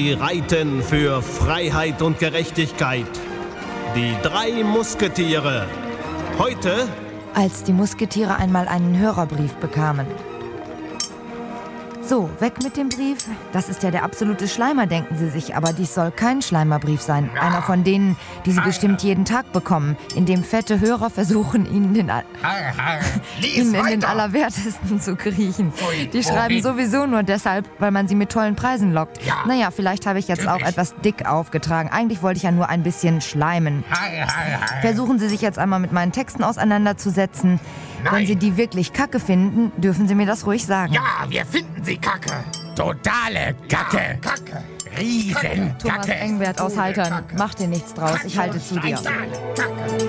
Sie reiten für Freiheit und Gerechtigkeit. Die 3 Musketiere. Heute... Als die Musketiere einmal einen Hörerbrief bekamen. So, weg mit dem Brief. Das ist ja der absolute Schleimer, denken Sie sich. Aber dies soll kein Schleimerbrief sein. Einer von denen, die Sie bestimmt jeden Tag bekommen. In dem fette Hörer versuchen, Ihnen in den Allerwertesten zu kriechen. Die schreiben sowieso nur deshalb, weil man sie mit tollen Preisen lockt. Ja. Naja, vielleicht habe ich jetzt auch etwas dick aufgetragen. Eigentlich wollte ich ja nur ein bisschen schleimen. Versuchen Sie sich jetzt einmal mit meinen Texten auseinanderzusetzen. Wenn Sie die wirklich kacke finden, dürfen Sie mir das ruhig sagen. Ja, wir finden sie kacke. Totale Kacke. Ja, Kacke. Riesen Thomas Kacke. Engbert aus Haltern, mach dir nichts draus, ich halte zu dir. Kacke.